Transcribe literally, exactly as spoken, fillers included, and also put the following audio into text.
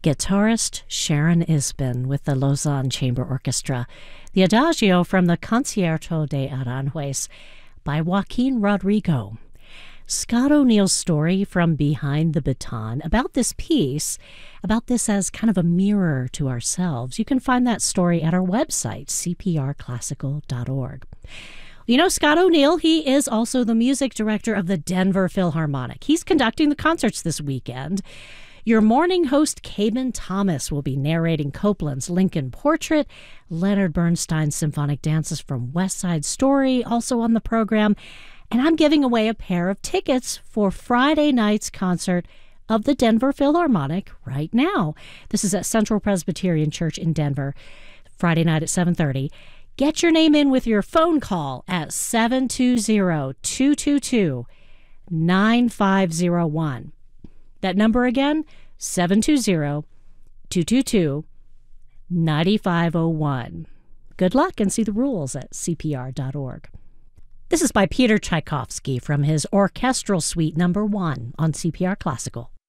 Guitarist Sharon Isbin with the Lausanne Chamber Orchestra. The Adagio from the Concierto de Aranjuez by Joaquin Rodrigo. Scott O'Neill's story from Behind the Baton about this piece, about this as kind of a mirror to ourselves. You can find that story at our website, c p r classical dot org. You know, Scott O'Neill, he is also the music director of the Denver Philharmonic. He's conducting the concerts this weekend. Your morning host, Caben Thomas, will be narrating Copland's Lincoln Portrait, Leonard Bernstein's Symphonic Dances from West Side Story, also on the program. And I'm giving away a pair of tickets for Friday night's concert of the Denver Philharmonic right now. This is at Central Presbyterian Church in Denver, Friday night at seven thirty. Get your name in with your phone call at seven two zero, two two two, nine five zero one. That number again, seven two zero, two two two, nine five zero one. Good luck and see the rules at c p r dot org. This is by Peter Tchaikovsky from his Orchestral Suite Number One on C P R Classical.